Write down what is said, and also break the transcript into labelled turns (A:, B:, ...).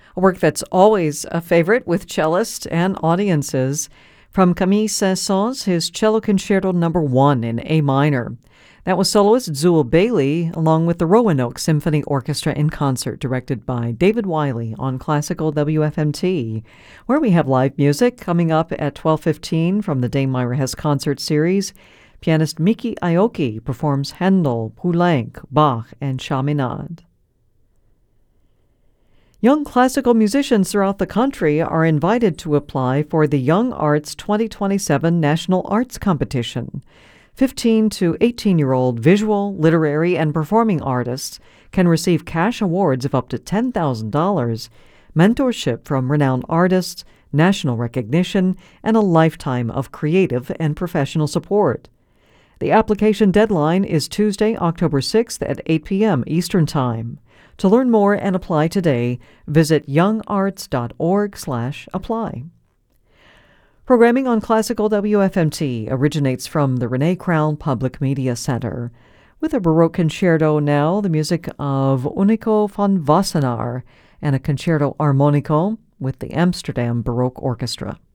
A: a work that's always a favorite with cellists and audiences. From Camille Saint-Saëns, his Cello Concerto No. 1 in A minor. That was soloist Zul Bailey, along with the Roanoke Symphony Orchestra in concert, directed by David Wiley on Classical WFMT, where we have live music coming up at 12:15 from the Dame Myra Hess concert series. Pianist Miki Aoki performs Handel, Poulenc, Bach, and Chaminade. Young classical musicians throughout the country are invited to apply for the Young Arts 2027 National Arts Competition. 15 to 18-year-old visual, literary, and performing artists can receive cash awards of up to $10,000, mentorship from renowned artists, national recognition, and a lifetime of creative and professional support. The application deadline is Tuesday, October 6th at 8 p.m. Eastern Time. To learn more and apply today, visit youngarts.org/apply. Programming on Classical WFMT originates from the Renee Crown Public Media Center. With a Baroque concerto now, the music of Unico van Wassenaar, and a concerto armonico with the Amsterdam Baroque Orchestra.